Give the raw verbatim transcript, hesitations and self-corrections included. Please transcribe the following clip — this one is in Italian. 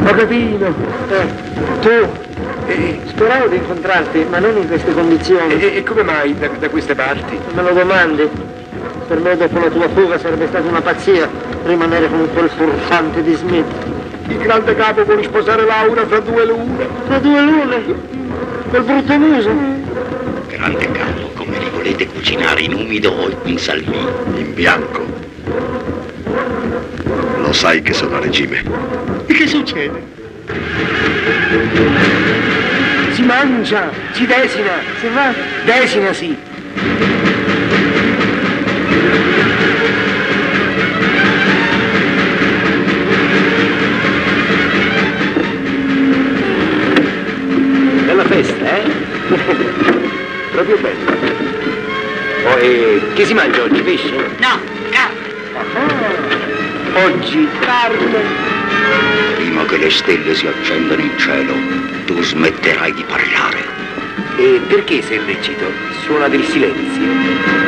Capino. Eh, tu, E, speravo di incontrarti, ma non in queste condizioni. e, e come mai da, da queste parti? Me lo domandi? Per me dopo la tua fuga sarebbe stata una pazzia rimanere con quel furfante di Smith. Il grande capo vuole sposare Laura fra due lune. Tra due lune, quel brutto muso. Grande capo, come li volete cucinare, in umido o in salmì? In bianco. Lo sai che sono a regime. E che succede? Si mangia, si desina. Si va? Desina, sì. Bella festa, eh? Proprio bella. Oh, e che si mangia oggi? Pesce? No, carne. Ah, oggi carne. Prima che le stelle si accendano in cielo, tu smetterai di parlare. E perché sei recito? Suona del silenzio.